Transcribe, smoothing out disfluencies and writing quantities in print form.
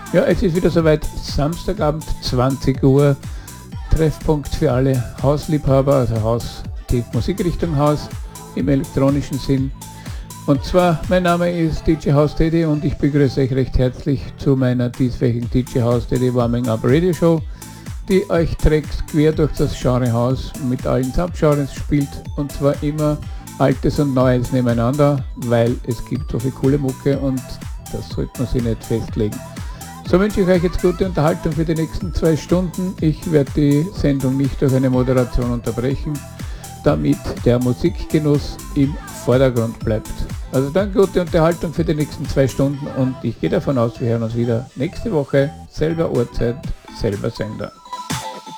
Ja, es ist wieder soweit, Samstagabend 20 Uhr, Treffpunkt für alle Hausliebhaber, also die Musikrichtung Haus im elektronischen Sinn. Und zwar, mein Name ist DJ House Teddy und ich begrüße euch recht herzlich zu meiner dieswöchigen DJ House Teddy Warming Up Radio Show, die euch trägt quer durch das Genre House mit allen Subgenres spielt, und zwar immer Altes und Neues nebeneinander, weil es gibt so viel coole Mucke und das sollte man sich nicht festlegen. So wünsche ich euch jetzt gute Unterhaltung für die nächsten 2 Stunden. Ich werde die Sendung nicht durch eine Moderation unterbrechen, damit der Musikgenuss im Vordergrund bleibt. Also dann gute Unterhaltung für die nächsten 2 Stunden und ich gehe davon aus, wir hören uns wieder nächste Woche, selber Uhrzeit, selber Sender.